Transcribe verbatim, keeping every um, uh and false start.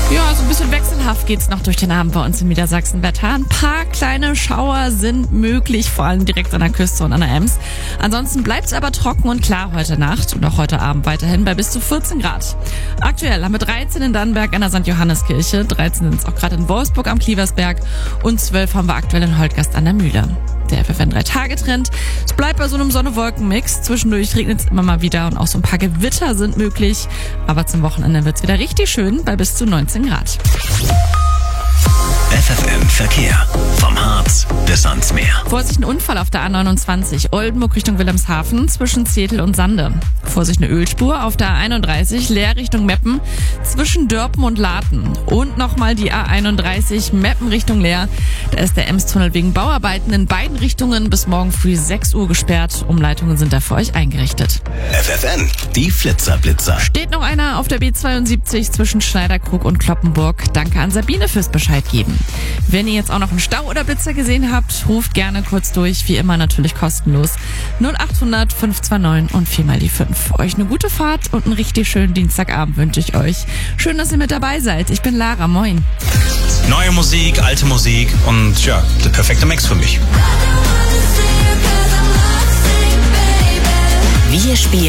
Ja, so ein bisschen wechselhaft geht's noch durch den Abend bei uns in Niedersachsen-Wetter. Ein paar kleine Schauer sind möglich, vor allem direkt an der Küste und an der Ems. Ansonsten bleibt's aber trocken und klar heute Nacht und auch heute Abend weiterhin bei bis zu vierzehn Grad. Aktuell haben wir dreizehn in Dannenberg an der Sankt Johanneskirche, dreizehn sind es auch gerade in Wolfsburg am Klieversberg und zwölf haben wir aktuell in Holtgast an der Mühle. Der F F N drei Tage Trend. Es bleibt bei so einem Sonne-Wolken-Mix. Zwischendurch regnet es immer mal wieder und auch so ein paar Gewitter sind möglich. Aber zum Wochenende wird es wieder richtig schön bei bis zu neunzehn Grad. F F N Verkehr. Vom Harz bis ans Meer. Vorsicht, ein Unfall auf der A neunundzwanzig, Oldenburg Richtung Wilhelmshaven zwischen Zetel und Sande. Vorsicht, eine Ölspur auf der A einunddreißig, Leer Richtung Meppen zwischen Dörpen und Laten. Und nochmal die A einunddreißig, Meppen Richtung Leer. Da ist der Emstunnel wegen Bauarbeiten in beiden Richtungen bis morgen früh sechs Uhr gesperrt. Umleitungen sind da für euch eingerichtet. F F N, die Flitzer-Blitzer. Steht noch einer auf der B zweiundsiebzig zwischen Schneiderkrug und Kloppenburg. Danke an Sabine fürs Bescheid geben. Wenn ihr jetzt auch noch einen Stau oder Blitzer gesehen habt, ruft gerne kurz durch. Wie immer natürlich kostenlos. null acht hundert fünf zwei neun und vier mal die fünf. Euch eine gute Fahrt und einen richtig schönen Dienstagabend wünsche ich euch. Schön, dass ihr mit dabei seid. Ich bin Lara. Moin. Neue Musik, alte Musik und ja, der perfekte Mix für mich. Wir spielen